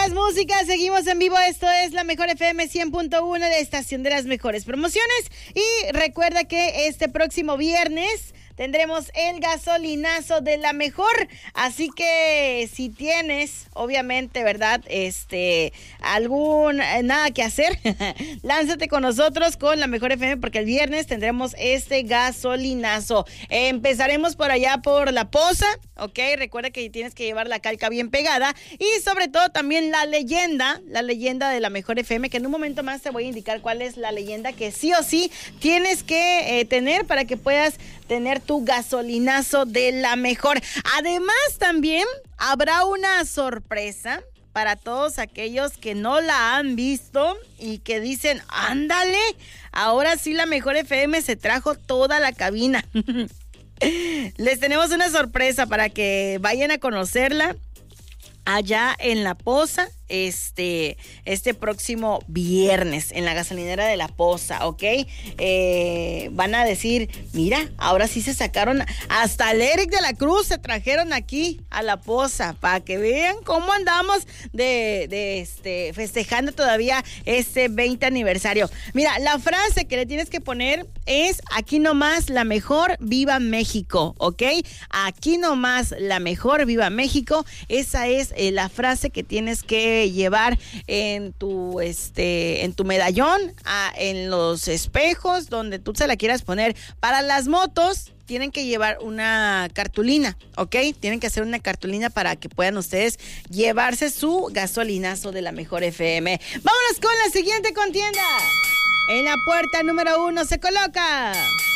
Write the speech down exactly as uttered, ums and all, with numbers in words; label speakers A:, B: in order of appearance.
A: más música, seguimos en vivo. Esto es la Mejor F M cien punto uno, la estación de las mejores promociones. Y recuerda que este próximo viernes tendremos el gasolinazo de la mejor, así que si tienes, obviamente, ¿verdad? Este, algún, eh, nada que hacer, lánzate con nosotros con la Mejor F M porque el viernes tendremos este gasolinazo. Eh, empezaremos por allá por La Poza, ¿ok? Recuerda que tienes que llevar la calca bien pegada y sobre todo también la leyenda, la leyenda de la Mejor F M, que en un momento más te voy a indicar cuál es la leyenda que sí o sí tienes que eh, tener para que puedas tener tu gasolinazo de la mejor. Además, también habrá una sorpresa para todos aquellos que no la han visto y que dicen, ándale, ahora sí la Mejor F M se trajo toda la cabina. Les tenemos una sorpresa para que vayan a conocerla allá en La Poza, este, este próximo viernes, en la gasolinera de La Poza, ¿ok? Eh, van a decir, mira, ahora sí se sacaron, hasta el Eric de la Cruz se trajeron aquí a La Poza, para que vean cómo andamos de, de este, festejando todavía este veinte aniversario. Mira, la frase que le tienes que poner es, aquí nomás la mejor, viva México, ¿ok? Aquí nomás la mejor, viva México. Esa es eh, la frase que tienes que llevar en tu este en tu medallón, a, en los espejos, donde tú se la quieras poner. Para las motos tienen que llevar una cartulina, ¿ok? Tienen que hacer una cartulina para que puedan ustedes llevarse su gasolinazo de la Mejor F M. Vámonos con la siguiente contienda. En la puerta número uno se coloca